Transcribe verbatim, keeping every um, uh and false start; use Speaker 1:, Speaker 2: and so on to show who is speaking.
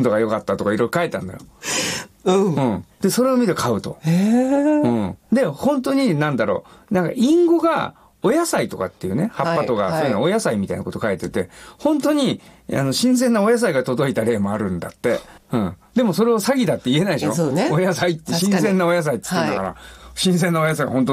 Speaker 1: 度が良かったとかいろいろ書いてあるんだよ。
Speaker 2: うん。
Speaker 1: うん。で、それを見て買うと。
Speaker 2: へー。
Speaker 1: うん。で、本当になんだろう。なんか、インゴが、お野菜とかっていうね、葉っぱとか、そういうのお野菜みたいなこと書いてて、本当に、あの、新鮮なお野菜が届いた例もあるんだって。うん。でもそれを詐欺だって言えないでしょ。
Speaker 2: そうね。
Speaker 1: お野菜って、新鮮なお野菜って言ってんだから、新鮮なお野菜が本当